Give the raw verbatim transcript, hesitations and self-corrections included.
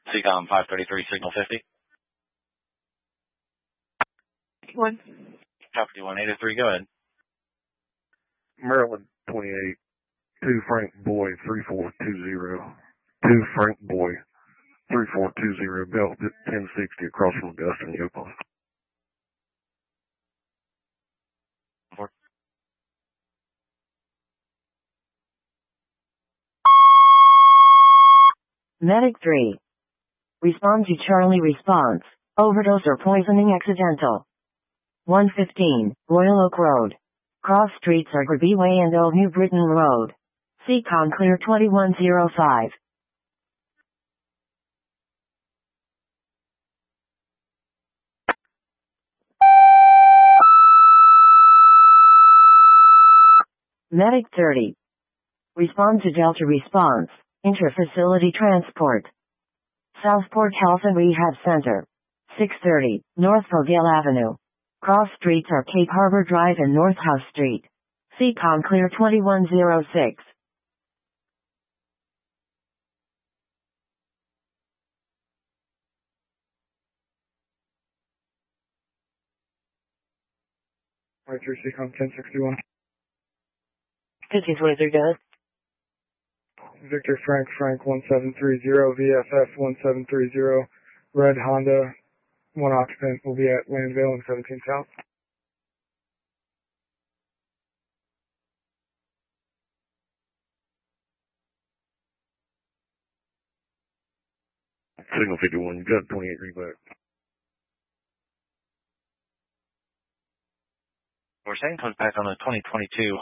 Seacom five thirty-three, signal fifty. One. Copy one eight three, go ahead. Maryland twenty-eight, two Frank Boy, three four two zero. two Frank Boy, three four two zero, belt ten sixty across from Augusta and Yopon. Medic three. Respond to Charlie response. Overdose or poisoning accidental. one fifteen, Royal Oak Road. Cross streets are Grabee Way and Old New Britain Road. Seacom clear twenty-one oh five. Medic thirty. Respond to Delta response. Inter-facility transport. Southport Health and Rehab Center. six thirty, North Vogel Avenue. Cross streets are Cape Harbor Drive and North House Street. Seacom clear twenty-one oh six. Right through Seacom ten sixty-one. fifteen twenty-three, go ahead. Victor Frank Frank one seven three zero, V F F one seven three zero, red Honda, one occupant will be at Landvale and seventeen South. Signal fifty-one, you got twenty-eight reback. We're saying comes back on the twenty twenty-two